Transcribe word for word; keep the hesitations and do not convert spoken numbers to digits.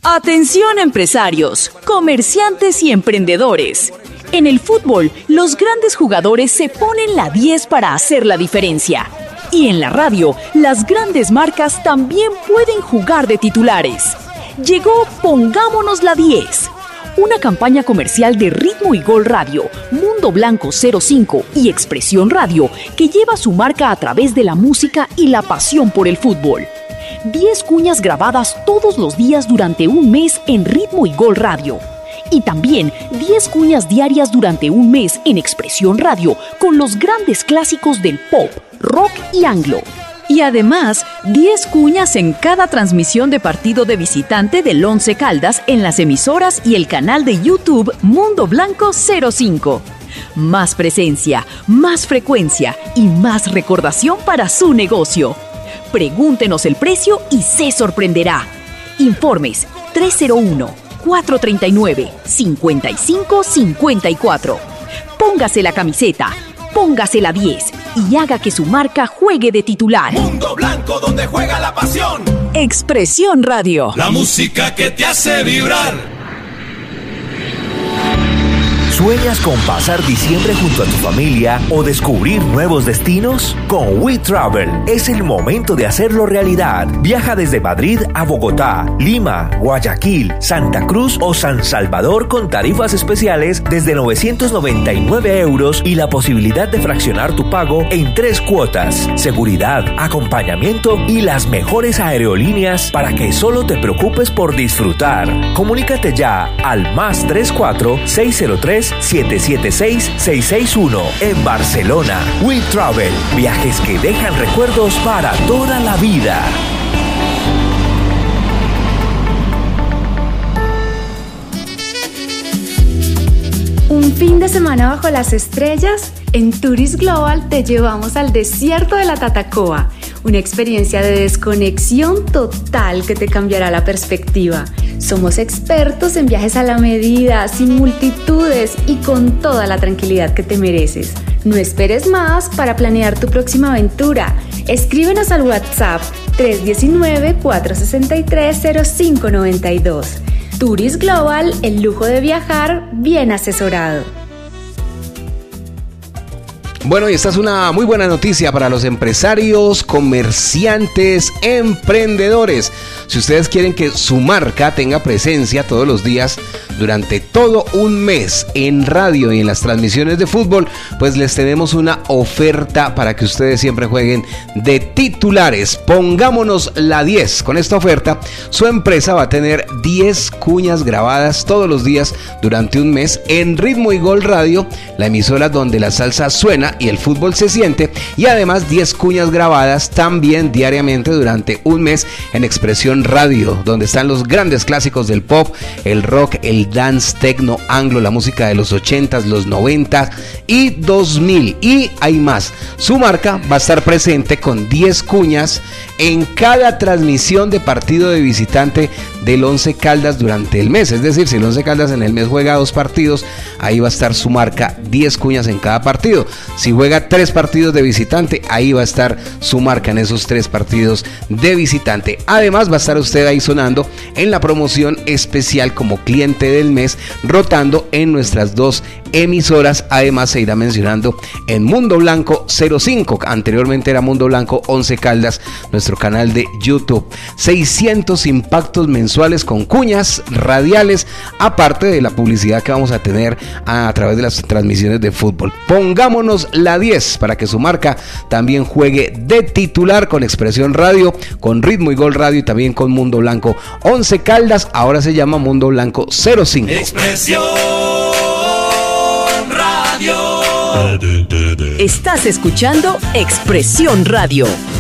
Atención empresarios, comerciantes y emprendedores. En el fútbol, los grandes jugadores se ponen la diez para hacer la diferencia. Y en la radio, las grandes marcas también pueden jugar de titulares. Llegó Pongámonos la diez, una campaña comercial de Ritmo y Gol Radio, Mundo Blanco cero cinco y Expresión Radio que lleva su marca a través de la música y la pasión por el fútbol. diez cuñas grabadas todos los días durante un mes en Ritmo y Gol Radio. Y también diez cuñas diarias durante un mes en Expresión Radio con los grandes clásicos del pop, rock y anglo. Y además, diez cuñas en cada transmisión de partido de visitante del Once Caldas en las emisoras y el canal de YouTube Mundo Blanco cero cinco. Más presencia, más frecuencia y más recordación para su negocio. Pregúntenos el precio y se sorprenderá. Informes tres cero uno, cuatro tres nueve, cinco cinco cinco cuatro. Póngase la camiseta, póngase la diez y haga que su marca juegue de titular. Mundo Blanco, donde juega la pasión. Expresión Radio. La música que te hace vibrar. ¿Sueñas con pasar diciembre junto a tu familia o descubrir nuevos destinos? Con We Travel es el momento de hacerlo realidad. Viaja desde Madrid a Bogotá, Lima, Guayaquil, Santa Cruz o San Salvador con tarifas especiales desde novecientos noventa y nueve euros y la posibilidad de fraccionar tu pago en tres cuotas. Seguridad, acompañamiento y las mejores aerolíneas para que solo te preocupes por disfrutar. Comunícate ya al más tres cuatro seis cero tres siete siete seis seis seis uno en Barcelona. We Travel, viajes que dejan recuerdos para toda la vida. Un fin de semana bajo las estrellas, en Tourist Global te llevamos al desierto de la Tatacoa, una experiencia de desconexión total que te cambiará la perspectiva. Somos expertos en viajes a la medida, sin multitudes y con toda la tranquilidad que te mereces. No esperes más para planear tu próxima aventura. Escríbenos al WhatsApp tres uno nueve, cuatro seis tres, cero cinco nueve dos. Tourist Global, el lujo de viajar bien asesorado. Bueno, y esta es una muy buena noticia para los empresarios, comerciantes, emprendedores. Si ustedes quieren que su marca tenga presencia todos los días durante todo un mes en radio y en las transmisiones de fútbol, pues les tenemos una oferta para que ustedes siempre jueguen de titulares. Pongámonos la diez. Con esta oferta, su empresa va a tener diez cuñas grabadas todos los días durante un mes en Ritmo y Gol Radio, la emisora donde la salsa suena y el fútbol se siente, y además diez cuñas grabadas también diariamente durante un mes en Expresión Radio, donde están los grandes clásicos del pop, el rock, el dance, techno, anglo, la música de los ochentas, los noventas y dos mil, y hay más. Su marca va a estar presente con diez cuñas en cada transmisión de partido de visitante del Once Caldas durante el mes. Es decir, si el Once Caldas en el mes juega dos partidos, ahí va a estar su marca, diez cuñas en cada partido. Si juega tres partidos de visitante, ahí va a estar su marca en esos tres partidos de visitante. Además, va a estar usted ahí sonando en la promoción especial como cliente del mes, rotando en nuestras dos emisoras. Además, se irá mencionando en Mundo Blanco cero cinco, anteriormente era Mundo Blanco Once Caldas, nuestro canal de YouTube. seiscientos impactos mensuales con cuñas radiales, aparte de la publicidad que vamos a tener a, a través de las transmisiones de fútbol. Pongámonos la diez para que su marca también juegue de titular con Expresión Radio, con Ritmo y Gol Radio y también con Mundo Blanco Once Caldas. Ahora se llama Mundo Blanco cero cinco. Expresión Radio. Estás escuchando Expresión Radio.